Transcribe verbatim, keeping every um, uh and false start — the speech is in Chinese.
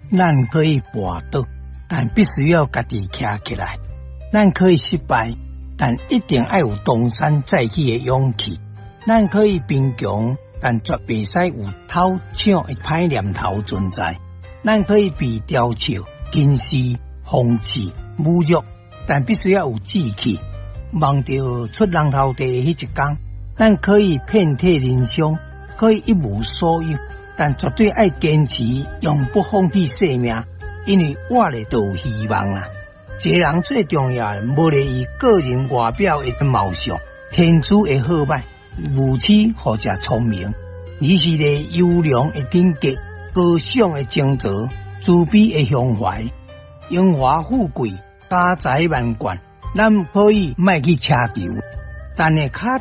咱可以跋倒，但必须要家己徛起来。咱可以失败，但一定要有东山再起的勇气。咱可以贫穷，但绝袂使有偷抢的歹念头存在。咱可以被雕笑、轻视、讽刺、侮辱，但必须要有志气。望到出人头地的迄一天，咱可以遍体鳞伤，可以一无所有，但绝对要坚持，永不放弃生命，因为活咧就有希望啦。一个人最重要的，无咧伊个人外表的貌相、天资的好歹、武器或者聪明，而是咧优良的品格、高尚的情操、慈悲的胸怀、荣华富贵、家财万贯，咱可以卖去奢求，但系卡